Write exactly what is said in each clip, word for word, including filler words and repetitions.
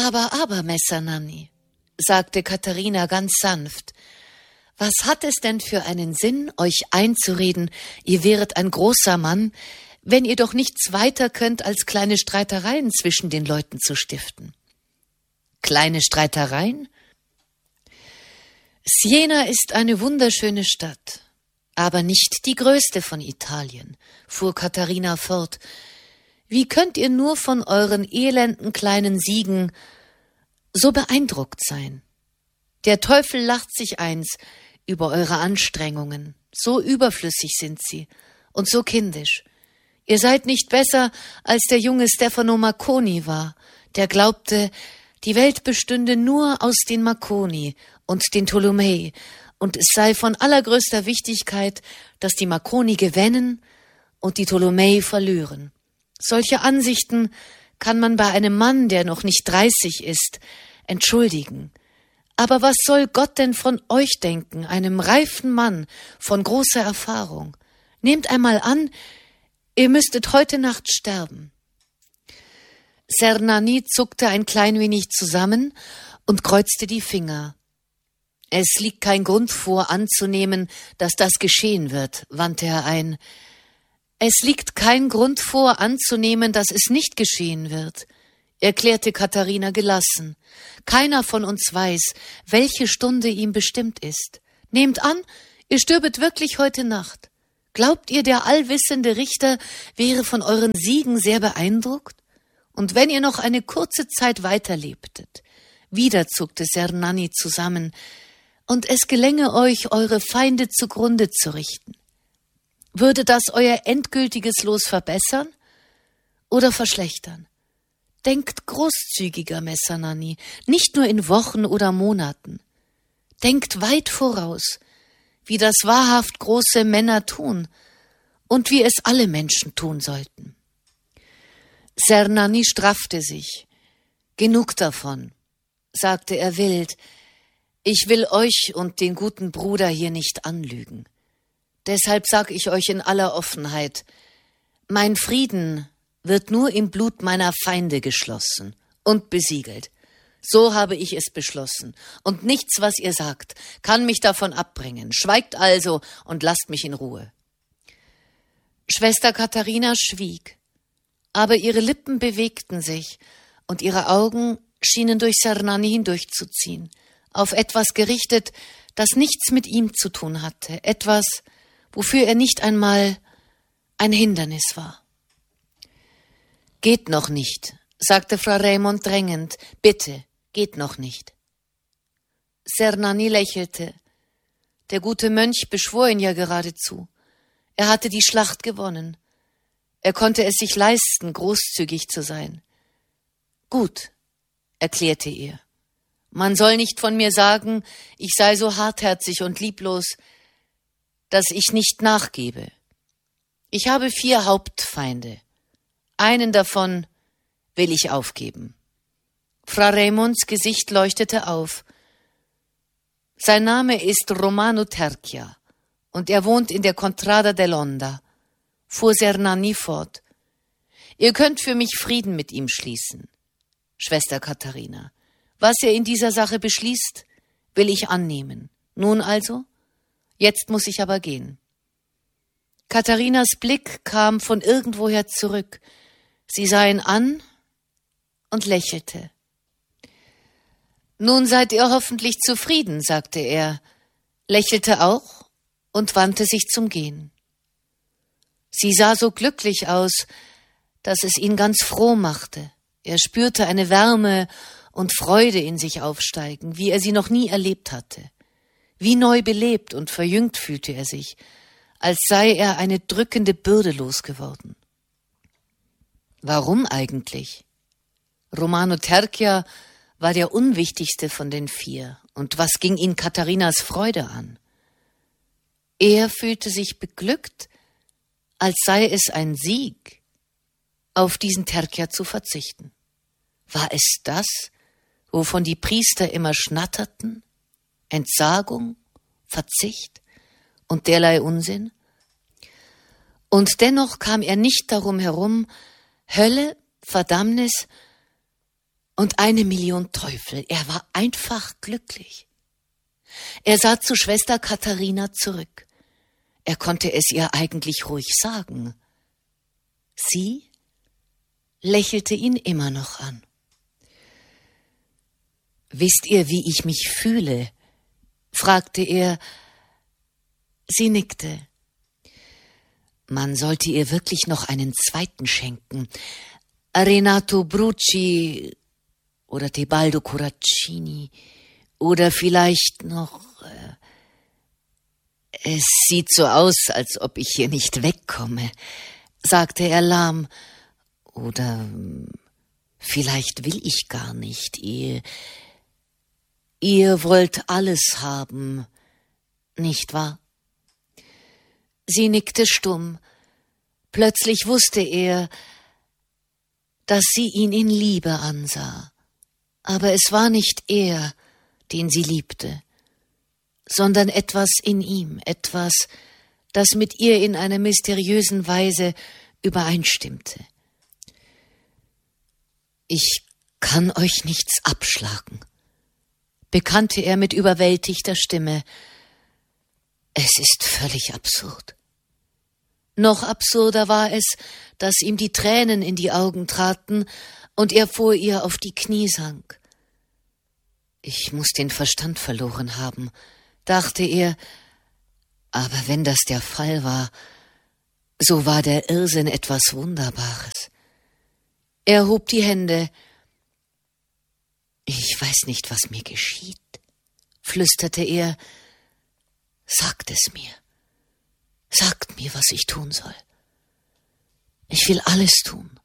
Aber, aber, Messer Nanni, sagte Katharina ganz sanft, was hat es denn für einen Sinn, euch einzureden, ihr wäret ein großer Mann, wenn ihr doch nichts weiter könnt, als kleine Streitereien zwischen den Leuten zu stiften? Kleine Streitereien? Siena ist eine wunderschöne Stadt, aber nicht die größte von Italien, fuhr Katharina fort. Wie könnt ihr nur von euren elenden kleinen Siegen so beeindruckt sein? Der Teufel lacht sich eins über eure Anstrengungen. So überflüssig sind sie und so kindisch. Ihr seid nicht besser, als der junge Stefano Marconi war, der glaubte, die Welt bestünde nur aus den Marconi und den Tolomei, und es sei von allergrößter Wichtigkeit, dass die Marconi gewinnen und die Tolomei verlieren. Solche Ansichten kann man bei einem Mann, der noch nicht dreißig ist, entschuldigen. Aber was soll Gott denn von euch denken, einem reifen Mann von großer Erfahrung? Nehmt einmal an, ihr müsstet heute Nacht sterben. Ser Nanni zuckte ein klein wenig zusammen und kreuzte die Finger. Es liegt kein Grund vor, anzunehmen, dass das geschehen wird, wandte er ein. Es liegt kein Grund vor, anzunehmen, dass es nicht geschehen wird, erklärte Katharina gelassen. Keiner von uns weiß, welche Stunde ihm bestimmt ist. Nehmt an, ihr stirbet wirklich heute Nacht. Glaubt ihr, der allwissende Richter wäre von euren Siegen sehr beeindruckt? Und wenn ihr noch eine kurze Zeit weiterlebtet, wieder zuckte Ser Nanni zusammen, und es gelänge euch, eure Feinde zugrunde zu richten, würde das euer endgültiges Los verbessern oder verschlechtern? Denkt großzügiger, Messer Nanni, nicht nur in Wochen oder Monaten. Denkt weit voraus, wie das wahrhaft große Männer tun und wie es alle Menschen tun sollten. Ser Nanni straffte sich. Genug davon, sagte er wild. Ich will euch und den guten Bruder hier nicht anlügen. Deshalb sag ich euch in aller Offenheit, mein Frieden wird nur im Blut meiner Feinde geschlossen und besiegelt. So habe ich es beschlossen, und nichts, was ihr sagt, kann mich davon abbringen. Schweigt also und lasst mich in Ruhe. Schwester Katharina schwieg, aber ihre Lippen bewegten sich, und ihre Augen schienen durch Ser Nanni hindurchzuziehen, auf etwas gerichtet, das nichts mit ihm zu tun hatte, etwas, wofür er nicht einmal ein Hindernis war. »Geht noch nicht«, sagte Fra Raimond drängend. »Bitte, geht noch nicht.« Ser Nanni lächelte. Der gute Mönch beschwor ihn ja geradezu. Er hatte die Schlacht gewonnen. Er konnte es sich leisten, großzügig zu sein. »Gut«, erklärte er. »Man soll nicht von mir sagen, ich sei so hartherzig und lieblos, dass ich nicht nachgebe. Ich habe vier Hauptfeinde. Einen davon will ich aufgeben.« Fra Raimonds Gesicht leuchtete auf. »Sein Name ist Romano Tercia, und er wohnt in der Contrada dell'Onda«, fuhr Ser Nanni fort. »Ihr könnt für mich Frieden mit ihm schließen, Schwester Katharina. Was er in dieser Sache beschließt, will ich annehmen. Nun also? Jetzt muss ich aber gehen.« Katharinas Blick kam von irgendwoher zurück. Sie sah ihn an und lächelte. »Nun seid ihr hoffentlich zufrieden«, sagte er, lächelte auch und wandte sich zum Gehen. Sie sah so glücklich aus, dass es ihn ganz froh machte. Er spürte eine Wärme und Freude in sich aufsteigen, wie er sie noch nie erlebt hatte. Wie neu belebt und verjüngt fühlte er sich, als sei er eine drückende Bürde losgeworden. Warum eigentlich? Romano Tercia war der unwichtigste von den vier, und was ging ihn Katharinas Freude an? Er fühlte sich beglückt, als sei es ein Sieg, auf diesen Tercia zu verzichten. War es das, wovon die Priester immer schnatterten? Entsagung, Verzicht und derlei Unsinn? Und dennoch kam er nicht darum herum, Hölle, Verdammnis und eine Million Teufel, er war einfach glücklich. Er sah zu Schwester Katharina zurück. Er konnte es ihr eigentlich ruhig sagen. Sie lächelte ihn immer noch an. »Wisst ihr, wie ich mich fühle?« fragte er. Sie nickte. Man sollte ihr wirklich noch einen zweiten schenken. Renato Brucci oder Tebaldo Coraccini oder vielleicht noch... Äh, »Es sieht so aus, als ob ich hier nicht wegkomme«, sagte er lahm. »Oder vielleicht will ich gar nicht. Ihr, ihr wollt alles haben, nicht wahr?« Sie nickte stumm. Plötzlich wusste er, dass sie ihn in Liebe ansah. Aber es war nicht er, den sie liebte, sondern etwas in ihm, etwas, das mit ihr in einer mysteriösen Weise übereinstimmte. »Ich kann euch nichts abschlagen«, bekannte er mit überwältigter Stimme. »Es ist völlig absurd.« Noch absurder war es, dass ihm die Tränen in die Augen traten und er vor ihr auf die Knie sank. »Ich muß den Verstand verloren haben«, dachte er, aber wenn das der Fall war, so war der Irrsinn etwas Wunderbares. Er hob die Hände. »Ich weiß nicht, was mir geschieht«, flüsterte er. »Sagt es mir. Sagt mir, was ich tun soll. Ich will alles tun.«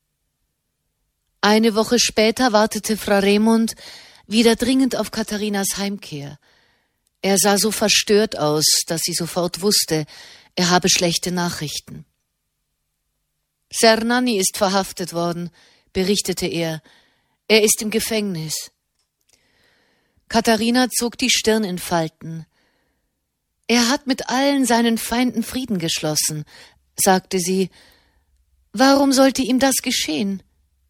Eine Woche später wartete Fra Raimund wieder dringend auf Katharinas Heimkehr. Er sah so verstört aus, dass sie sofort wusste, er habe schlechte Nachrichten. »Sernanni ist verhaftet worden«, berichtete er. »Er ist im Gefängnis.« Katharina zog die Stirn in Falten. »Er hat mit allen seinen Feinden Frieden geschlossen«, sagte sie. »Warum sollte ihm das geschehen?«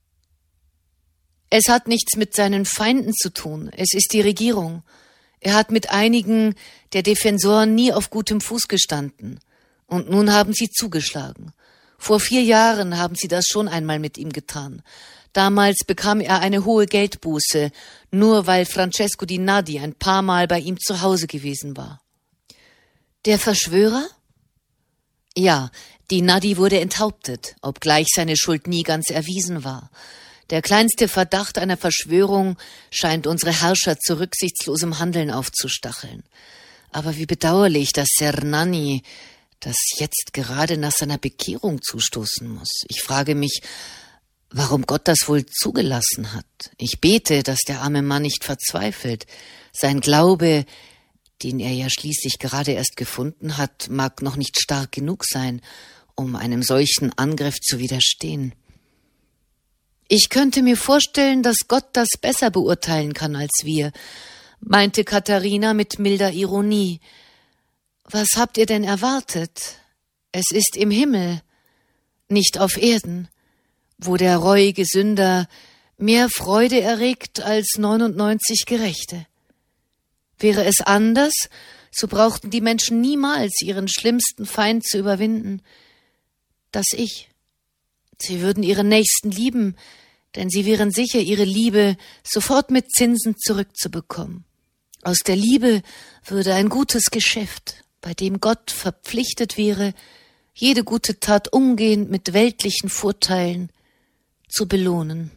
»Es hat nichts mit seinen Feinden zu tun. Es ist die Regierung. Er hat mit einigen der Defensoren nie auf gutem Fuß gestanden. Und nun haben sie zugeschlagen. Vor vier Jahren haben sie das schon einmal mit ihm getan. Damals bekam er eine hohe Geldbuße, nur weil Francesco Di Nadi ein paar Mal bei ihm zu Hause gewesen war.« »Der Verschwörer?« »Ja, Di Nadi wurde enthauptet, obgleich seine Schuld nie ganz erwiesen war. Der kleinste Verdacht einer Verschwörung scheint unsere Herrscher zu rücksichtslosem Handeln aufzustacheln. Aber wie bedauerlich, dass Sernanni das jetzt gerade nach seiner Bekehrung zustoßen muss. Ich frage mich, warum Gott das wohl zugelassen hat. Ich bete, dass der arme Mann nicht verzweifelt. Sein Glaube, den er ja schließlich gerade erst gefunden hat, mag noch nicht stark genug sein, um einem solchen Angriff zu widerstehen. Ich könnte mir vorstellen, dass Gott das besser beurteilen kann als wir«, meinte Katharina mit milder Ironie. »Was habt ihr denn erwartet? Es ist im Himmel, nicht auf Erden, wo der reuige Sünder mehr Freude erregt als neunundneunzig Gerechte. Wäre es anders, so brauchten die Menschen niemals ihren schlimmsten Feind zu überwinden, das Ich. Sie würden ihren Nächsten lieben, denn sie wären sicher, ihre Liebe sofort mit Zinsen zurückzubekommen. Aus der Liebe würde ein gutes Geschäft, bei dem Gott verpflichtet wäre, jede gute Tat umgehend mit weltlichen Vorteilen zu belohnen.«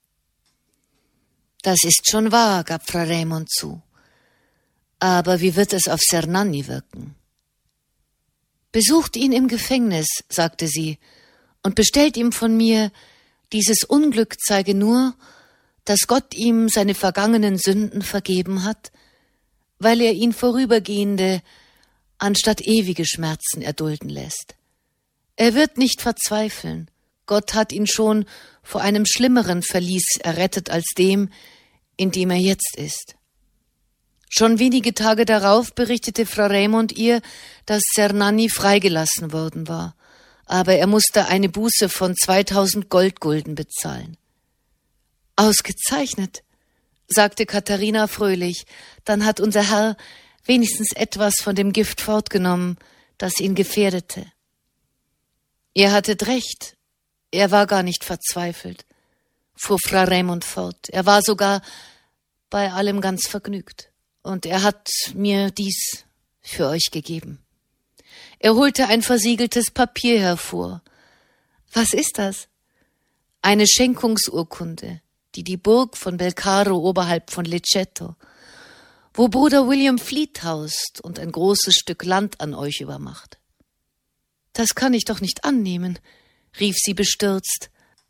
»Das ist schon wahr«, gab Fra Raimund zu. »Aber wie wird es auf Sernanni wirken?« »Besucht ihn im Gefängnis«, sagte sie, »und bestellt ihm von mir, dieses Unglück zeige nur, dass Gott ihm seine vergangenen Sünden vergeben hat, weil er ihn vorübergehende anstatt ewige Schmerzen erdulden lässt. Er wird nicht verzweifeln. Gott hat ihn schon vor einem schlimmeren Verlies errettet als dem, in dem er jetzt ist.« Schon wenige Tage darauf berichtete Fra Raimund ihr, dass Sernanni freigelassen worden war, aber er musste eine Buße von zweitausend Goldgulden bezahlen. »Ausgezeichnet«, sagte Katharina fröhlich, »dann hat unser Herr wenigstens etwas von dem Gift fortgenommen, das ihn gefährdete.« »Ihr hattet recht, er war gar nicht verzweifelt«, fuhr Fra Raimond fort. »Er war sogar bei allem ganz vergnügt, und er hat mir dies für euch gegeben.« Er holte ein versiegeltes Papier hervor. »Was ist das?« »Eine Schenkungsurkunde, die die Burg von Belcaro oberhalb von Lecceto, wo Bruder William Fleet haust und ein großes Stück Land an euch übermacht.« »Das kann ich doch nicht annehmen«, rief sie bestürzt.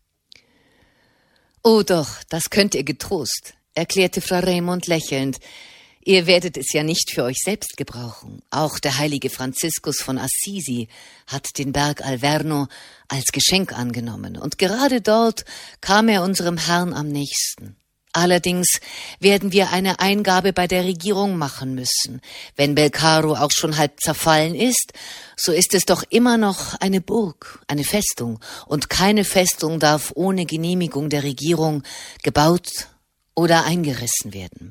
»Oh doch, das könnt ihr getrost«, erklärte Fra Raimond lächelnd. »Ihr werdet es ja nicht für euch selbst gebrauchen. Auch der heilige Franziskus von Assisi hat den Berg Alverno als Geschenk angenommen, und gerade dort kam er unserem Herrn am nächsten. Allerdings werden wir eine Eingabe bei der Regierung machen müssen. Wenn Belcaro auch schon halb zerfallen ist, so ist es doch immer noch eine Burg, eine Festung, und keine Festung darf ohne Genehmigung der Regierung gebaut oder eingerissen werden.«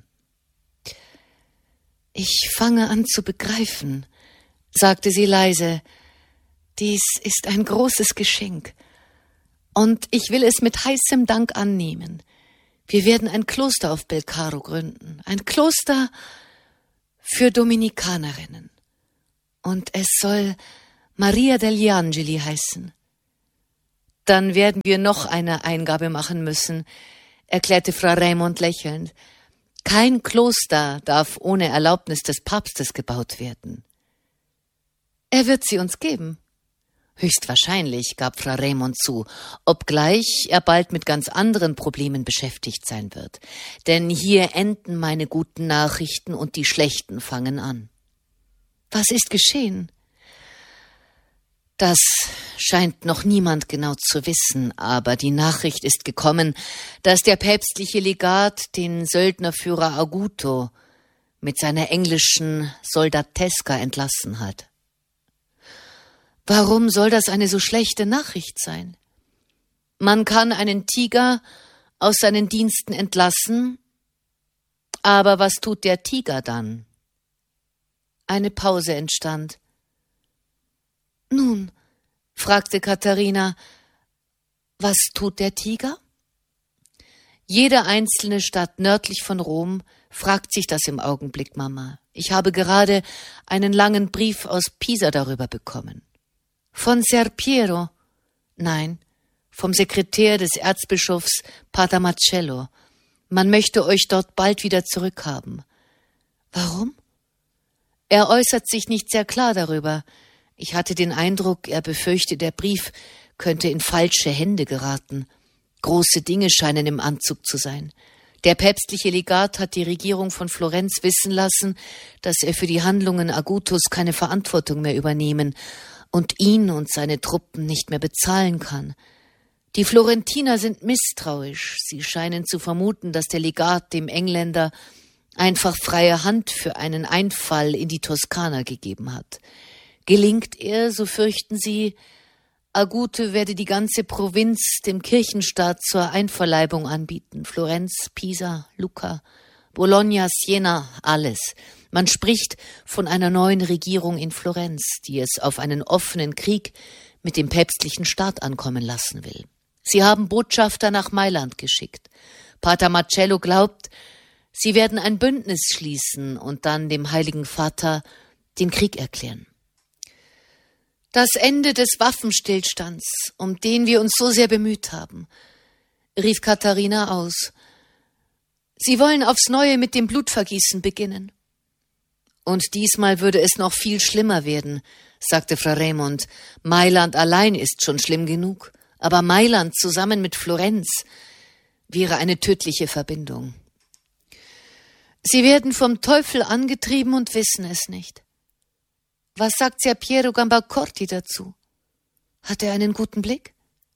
»Ich fange an zu begreifen«, sagte sie leise. »Dies ist ein großes Geschenk, und ich will es mit heißem Dank annehmen. Wir werden ein Kloster auf Belcaro gründen, ein Kloster für Dominikanerinnen. Und es soll Maria degli Angeli heißen.« »Dann werden wir noch eine Eingabe machen müssen«, erklärte Fra Raimond lächelnd. »Kein Kloster darf ohne Erlaubnis des Papstes gebaut werden.« »Er wird sie uns geben.« »Höchstwahrscheinlich«, gab Fra Raimond zu, obgleich er bald mit ganz anderen Problemen beschäftigt sein wird. »Denn hier enden meine guten Nachrichten und die schlechten fangen an.« »Was ist geschehen?« »Das scheint noch niemand genau zu wissen, aber die Nachricht ist gekommen, dass der päpstliche Legat den Söldnerführer Aguto mit seiner englischen Soldateska entlassen hat.« »Warum soll das eine so schlechte Nachricht sein? Man kann einen Tiger aus seinen Diensten entlassen, aber was tut der Tiger dann?« Eine Pause entstand. »Nun«, fragte Katharina, »was tut der Tiger?« »Jede einzelne Stadt nördlich von Rom fragt sich das im Augenblick, Mama. Ich habe gerade einen langen Brief aus Pisa darüber bekommen.« »Von Ser Piero?« »Nein, vom Sekretär des Erzbischofs Pater Marcello. Man möchte euch dort bald wieder zurückhaben.« »Warum?« »Er äußert sich nicht sehr klar darüber. Ich hatte den Eindruck, er befürchte, der Brief könnte in falsche Hände geraten. Große Dinge scheinen im Anzug zu sein. Der päpstliche Legat hat die Regierung von Florenz wissen lassen, dass er für die Handlungen Agutos keine Verantwortung mehr übernehmen und ihn und seine Truppen nicht mehr bezahlen kann. Die Florentiner sind misstrauisch. Sie scheinen zu vermuten, dass der Legat dem Engländer einfach freie Hand für einen Einfall in die Toskana gegeben hat. Gelingt er, so fürchten sie, Aguto werde die ganze Provinz dem Kirchenstaat zur Einverleibung anbieten. Florenz, Pisa, Lucca, Bologna, Siena, alles. Man spricht von einer neuen Regierung in Florenz, die es auf einen offenen Krieg mit dem päpstlichen Staat ankommen lassen will. Sie haben Botschafter nach Mailand geschickt. Pater Marcello glaubt, sie werden ein Bündnis schließen und dann dem Heiligen Vater den Krieg erklären. Das Ende des Waffenstillstands, um den wir uns so sehr bemüht haben, rief Katharina aus. Sie wollen aufs Neue mit dem Blutvergießen beginnen. Und diesmal würde es noch viel schlimmer werden, sagte Fra Raimond. Mailand allein ist schon schlimm genug, aber Mailand zusammen mit Florenz wäre eine tödliche Verbindung. Sie werden vom Teufel angetrieben und wissen es nicht. Was sagt Ser Piero Gambacorti dazu? Hat er einen guten Blick?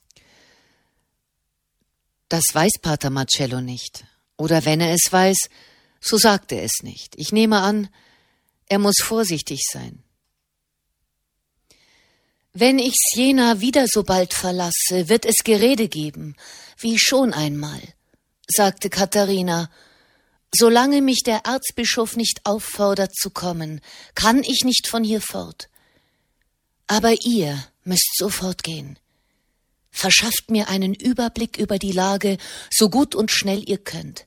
Das weiß Pater Marcello nicht. Oder wenn er es weiß, so sagt er es nicht. Ich nehme an, er muss vorsichtig sein. Wenn ich Siena wieder so bald verlasse, wird es Gerede geben, wie schon einmal, sagte Katharina, solange mich der Erzbischof nicht auffordert zu kommen, kann ich nicht von hier fort. Aber ihr müsst sofort gehen. Verschafft mir einen Überblick über die Lage, so gut und schnell ihr könnt.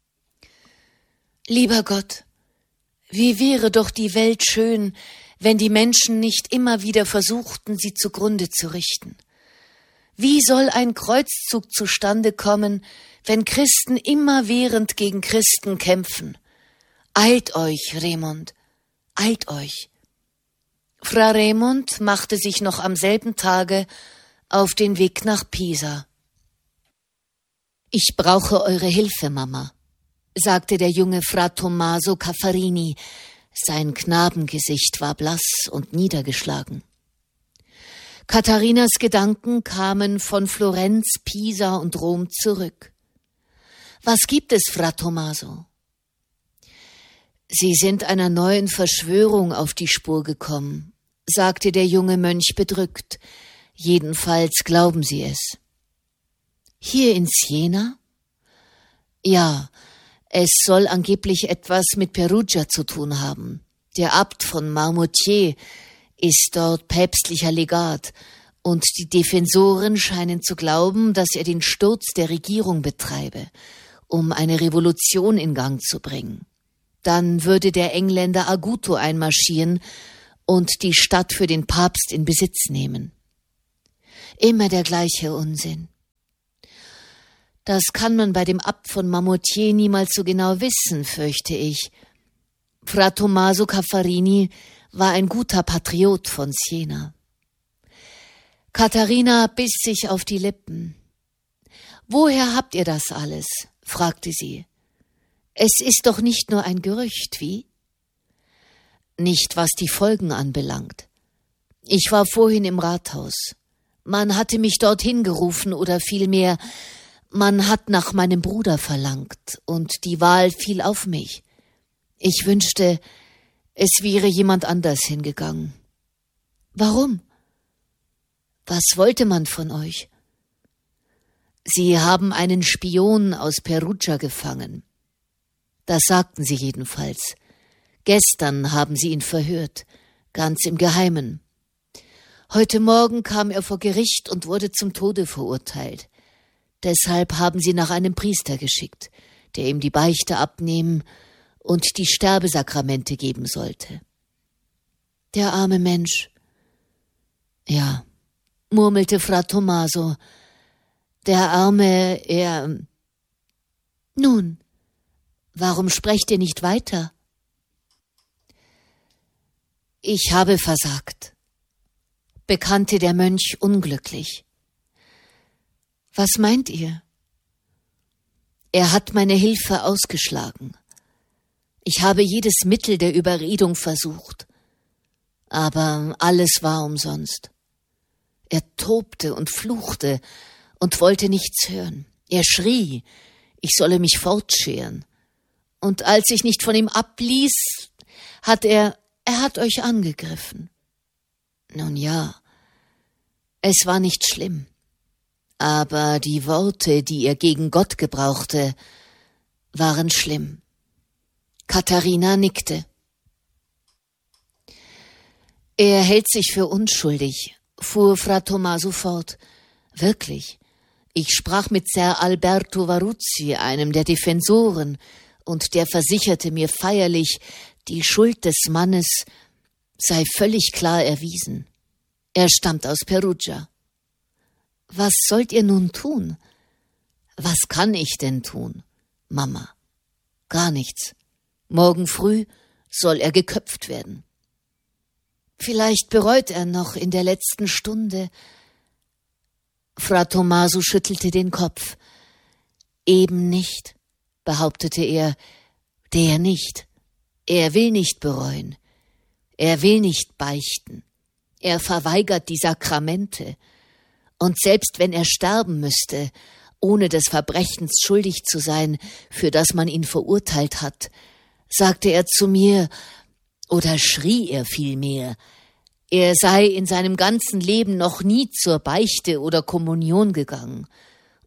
Lieber Gott, wie wäre doch die Welt schön, wenn die Menschen nicht immer wieder versuchten, sie zugrunde zu richten. Wie soll ein Kreuzzug zustande kommen, wenn Christen immerwährend gegen Christen kämpfen? Eilt euch, Raimund, eilt euch. Fra Raimund machte sich noch am selben Tage auf den Weg nach Pisa. »Ich brauche eure Hilfe, Mama«, sagte der junge Fra Tommaso Caffarini. Sein Knabengesicht war blass und niedergeschlagen. Katharinas Gedanken kamen von Florenz, Pisa und Rom zurück. »Was gibt es, Fra Tommaso?« »Sie sind einer neuen Verschwörung auf die Spur gekommen«, sagte der junge Mönch bedrückt. »Jedenfalls glauben Sie es.« »Hier in Siena?« »Ja, es soll angeblich etwas mit Perugia zu tun haben. Der Abt von Marmoutier ist dort päpstlicher Legat, und die Defensoren scheinen zu glauben, dass er den Sturz der Regierung betreibe, um eine Revolution in Gang zu bringen. Dann würde der Engländer Aguto einmarschieren und die Stadt für den Papst in Besitz nehmen. Immer der gleiche Unsinn. Das kann man bei dem Abt von Marmoutier niemals so genau wissen, fürchte ich. Fra Tommaso Caffarini war ein guter Patriot von Siena. Katharina biss sich auf die Lippen. »Woher habt ihr das alles?« fragte sie. »Es ist doch nicht nur ein Gerücht, wie?« »Nicht, was die Folgen anbelangt. Ich war vorhin im Rathaus. Man hatte mich dorthin gerufen, oder vielmehr, man hat nach meinem Bruder verlangt, und die Wahl fiel auf mich. Ich wünschte, es wäre jemand anders hingegangen.« »Warum? Was wollte man von euch?« »Sie haben einen Spion aus Perugia gefangen. Das sagten sie jedenfalls. Gestern haben sie ihn verhört, ganz im Geheimen. Heute Morgen kam er vor Gericht und wurde zum Tode verurteilt. Deshalb haben sie nach einem Priester geschickt, der ihm die Beichte abnehmen und die Sterbesakramente geben sollte.« »Der arme Mensch.« »Ja«, murmelte Fra Tommaso, »der arme, er...« »Nun, warum sprecht ihr nicht weiter?« »Ich habe versagt«, bekannte der Mönch unglücklich. »Was meint ihr?« »Er hat meine Hilfe ausgeschlagen. Ich habe jedes Mittel der Überredung versucht, aber alles war umsonst. Er tobte und fluchte und wollte nichts hören. Er schrie, ich solle mich fortscheren. Und als ich nicht von ihm abließ, hat er, er hat euch angegriffen. Nun ja, es war nicht schlimm. Aber die Worte, die er gegen Gott gebrauchte, waren schlimm.« Katharina nickte. »Er hält sich für unschuldig«, fuhr Fra Tommaso fort. »Wirklich, ich sprach mit Ser Alberto Varuzzi, einem der Defensoren, und der versicherte mir feierlich, die Schuld des Mannes sei völlig klar erwiesen. Er stammt aus Perugia.« »Was sollt ihr nun tun?« »Was kann ich denn tun, Mama?« »Gar nichts. Morgen früh soll er geköpft werden.« »Vielleicht bereut er noch in der letzten Stunde.« Fra Tommaso schüttelte den Kopf. »Eben nicht«, behauptete er, »der nicht. Er will nicht bereuen. Er will nicht beichten. Er verweigert die Sakramente. Und selbst wenn er sterben müsste, ohne des Verbrechens schuldig zu sein, für das man ihn verurteilt hat, sagte er zu mir, oder schrie er vielmehr, er sei in seinem ganzen Leben noch nie zur Beichte oder Kommunion gegangen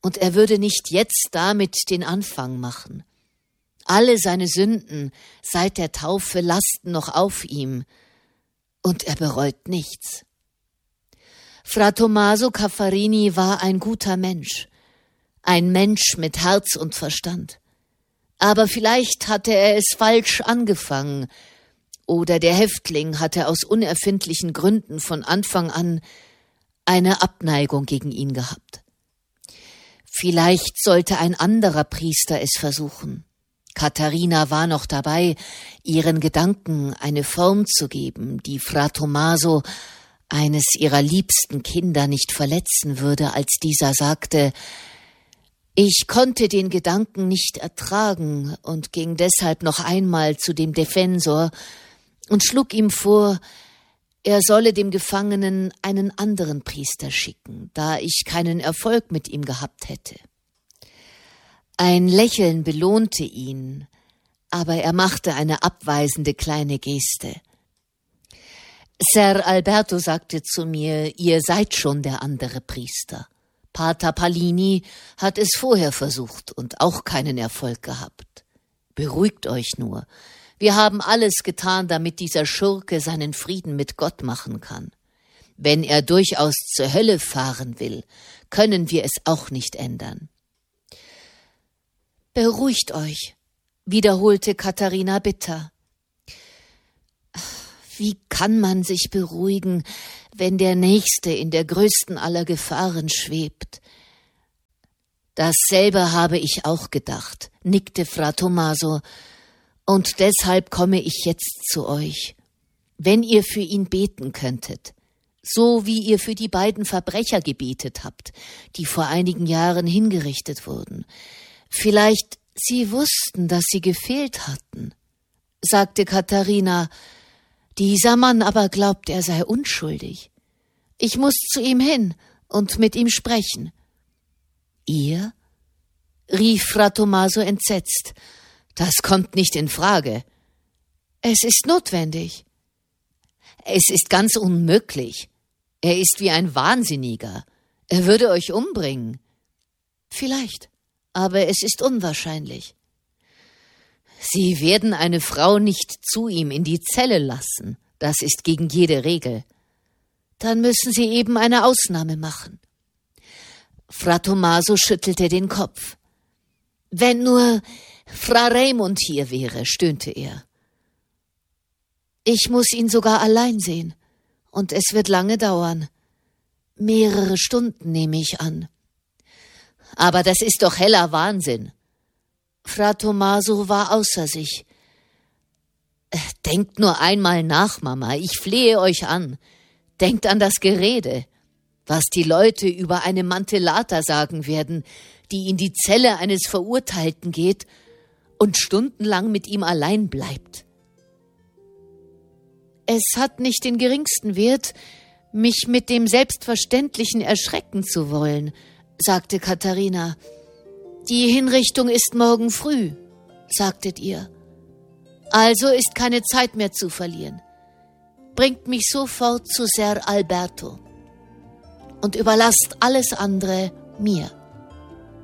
und er würde nicht jetzt damit den Anfang machen. Alle seine Sünden seit der Taufe lasten noch auf ihm, und er bereut nichts. Fra Tommaso Caffarini war ein guter Mensch, ein Mensch mit Herz und Verstand. Aber vielleicht hatte er es falsch angefangen, oder der Häftling hatte aus unerfindlichen Gründen von Anfang an eine Abneigung gegen ihn gehabt. Vielleicht sollte ein anderer Priester es versuchen. Katharina war noch dabei, ihren Gedanken eine Form zu geben, die Fra Tommaso, eines ihrer liebsten Kinder, nicht verletzen würde, als dieser sagte: Ich konnte den Gedanken nicht ertragen und ging deshalb noch einmal zu dem Defensor und schlug ihm vor, er solle dem Gefangenen einen anderen Priester schicken, da ich keinen Erfolg mit ihm gehabt hätte. Ein Lächeln belohnte ihn, aber er machte eine abweisende kleine Geste. Ser Alberto sagte zu mir, ihr seid schon der andere Priester. Pater Pallini hat es vorher versucht und auch keinen Erfolg gehabt. Beruhigt euch nur. Wir haben alles getan, damit dieser Schurke seinen Frieden mit Gott machen kann. Wenn er durchaus zur Hölle fahren will, können wir es auch nicht ändern. Beruhigt euch, wiederholte Katharina bitter. Wie kann man sich beruhigen, wenn der Nächste in der größten aller Gefahren schwebt? Dasselbe habe ich auch gedacht, nickte Fra Tommaso, und deshalb komme ich jetzt zu euch. Wenn ihr für ihn beten könntet, so wie ihr für die beiden Verbrecher gebetet habt, die vor einigen Jahren hingerichtet wurden. Vielleicht sie wussten, dass sie gefehlt hatten, sagte Katharina. Dieser Mann aber glaubt, er sei unschuldig. Ich muss zu ihm hin und mit ihm sprechen. Ihr? Rief Fra Tommaso entsetzt. Das kommt nicht in Frage. Es ist notwendig. Es ist ganz unmöglich. Er ist wie ein Wahnsinniger. Er würde euch umbringen. Vielleicht, aber es ist unwahrscheinlich. Sie werden eine Frau nicht zu ihm in die Zelle lassen. Das ist gegen jede Regel. Dann müssen Sie eben eine Ausnahme machen. Fra Tommaso schüttelte den Kopf. Wenn nur Fra Raimund hier wäre, stöhnte er. Ich muss ihn sogar allein sehen, und es wird lange dauern. Mehrere Stunden nehme ich an. Aber das ist doch heller Wahnsinn. Fra Tommaso war außer sich. Denkt nur einmal nach, Mama, ich flehe euch an. Denkt an das Gerede, was die Leute über eine Mantellata sagen werden, die in die Zelle eines Verurteilten geht und stundenlang mit ihm allein bleibt. Es hat nicht den geringsten Wert, mich mit dem Selbstverständlichen erschrecken zu wollen, sagte Katharina. Die Hinrichtung ist morgen früh, sagtet ihr. Also ist keine Zeit mehr zu verlieren. Bringt mich sofort zu Ser Alberto und überlasst alles andere mir.